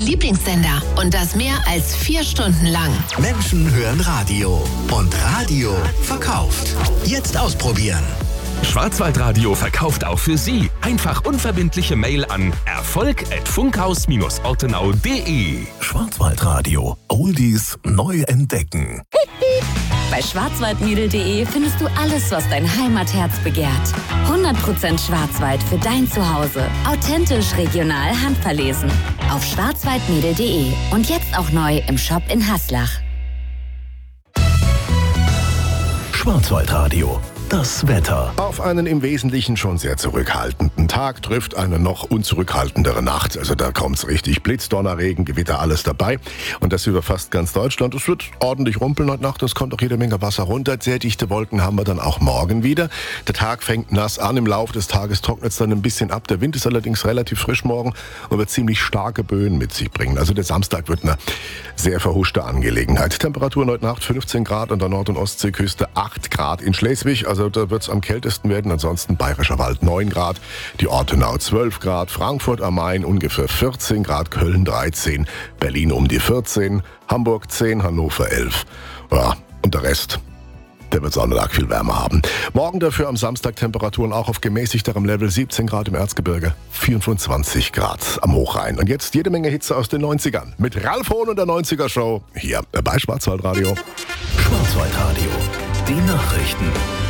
Lieblingssender und das mehr als 4 Stunden lang. Menschen hören Radio und Radio verkauft. Jetzt ausprobieren. Schwarzwaldradio verkauft auch für Sie. Einfach unverbindliche Mail an erfolg@funkhaus-ortenau.de. Schwarzwaldradio. Oldies neu entdecken. Bei schwarzwaldmädel.de findest du alles, was dein Heimatherz begehrt. 100% Schwarzwald für dein Zuhause. Authentisch, regional, handverlesen. Auf schwarzwaldmädel.de und jetzt auch neu im Shop in Haslach. Schwarzwaldradio. Das Wetter. Auf einen im Wesentlichen schon sehr zurückhaltenden Tag trifft eine noch unzurückhaltendere Nacht. Also da kommt's richtig. Blitz, Donner, Regen, Gewitter, alles dabei. Und das über fast ganz Deutschland. Es wird ordentlich rumpeln heute Nacht. Es kommt auch jede Menge Wasser runter. Sehr dichte Wolken haben wir dann auch morgen wieder. Der Tag fängt nass an. Im Laufe des Tages trocknet es dann ein bisschen ab. Der Wind ist allerdings relativ frisch morgen und wird ziemlich starke Böen mit sich bringen. Also der Samstag wird eine sehr verhuschte Angelegenheit. Temperaturen heute Nacht 15 Grad an der Nord- und Ostseeküste, 8 Grad in Schleswig. Also da wird es am kältesten werden. Ansonsten Bayerischer Wald 9 Grad, die Ortenau 12 Grad, Frankfurt am Main ungefähr 14 Grad, Köln 13, Berlin um die 14, Hamburg 10, Hannover 11. Ja, und der Rest, der wird es auch noch arg viel wärmer haben. Morgen dafür am Samstag Temperaturen auch auf gemäßigterem Level, 17 Grad im Erzgebirge, 24 Grad am Hochrhein. Und jetzt jede Menge Hitze aus den 90ern. Mit Ralf Hohn und der 90er-Show hier bei Schwarzwaldradio. Schwarzwaldradio. Die Nachrichten.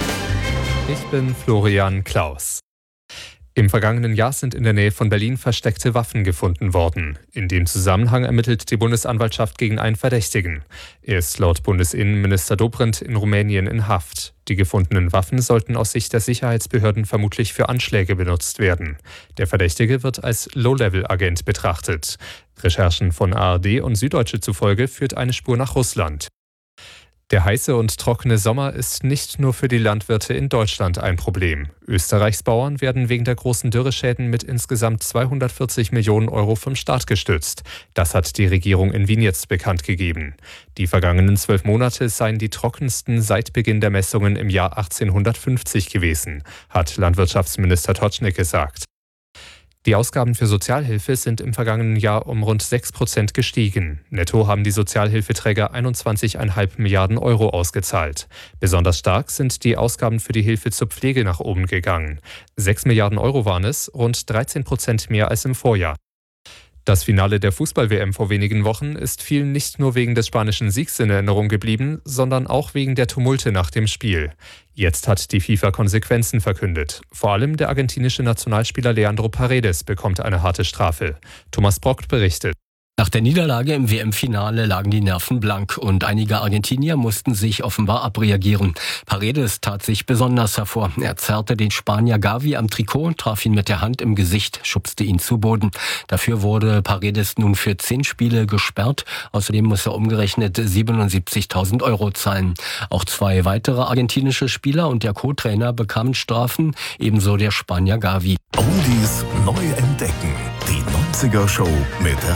Ich bin Florian Klaus. Im vergangenen Jahr sind in der Nähe von Berlin versteckte Waffen gefunden worden. In dem Zusammenhang ermittelt die Bundesanwaltschaft gegen einen Verdächtigen. Er ist laut Bundesinnenminister Dobrindt in Rumänien in Haft. Die gefundenen Waffen sollten aus Sicht der Sicherheitsbehörden vermutlich für Anschläge benutzt werden. Der Verdächtige wird als Low-Level-Agent betrachtet. Recherchen von ARD und Süddeutsche zufolge führt eine Spur nach Russland. Der heiße und trockene Sommer ist nicht nur für die Landwirte in Deutschland ein Problem. Österreichs Bauern werden wegen der großen Dürreschäden mit insgesamt 240 Millionen Euro vom Staat gestützt. Das hat die Regierung in Wien jetzt bekannt gegeben. Die vergangenen 12 Monate seien die trockensten seit Beginn der Messungen im Jahr 1850 gewesen, hat Landwirtschaftsminister Totschnig gesagt. Die Ausgaben für Sozialhilfe sind im vergangenen Jahr um rund 6% gestiegen. Netto haben die Sozialhilfeträger 21,5 Milliarden Euro ausgezahlt. Besonders stark sind die Ausgaben für die Hilfe zur Pflege nach oben gegangen. 6 Milliarden Euro waren es, rund 13% mehr als im Vorjahr. Das Finale der Fußball-WM vor wenigen Wochen ist vielen nicht nur wegen des spanischen Siegs in Erinnerung geblieben, sondern auch wegen der Tumulte nach dem Spiel. Jetzt hat die FIFA Konsequenzen verkündet. Vor allem der argentinische Nationalspieler Leandro Paredes bekommt eine harte Strafe. Thomas Brock berichtet. Nach der Niederlage im WM-Finale lagen die Nerven blank und einige Argentinier mussten sich offenbar abreagieren. Paredes tat sich besonders hervor. Er zerrte den Spanier Gavi am Trikot, traf ihn mit der Hand im Gesicht, schubste ihn zu Boden. Dafür wurde Paredes nun für 10 Spiele gesperrt. Außerdem muss er umgerechnet 77.000 Euro zahlen. Auch 2 weitere argentinische Spieler und der Co-Trainer bekamen Strafen, ebenso der Spanier Gavi. Oldies neu entdecken. Die 90er-Show mit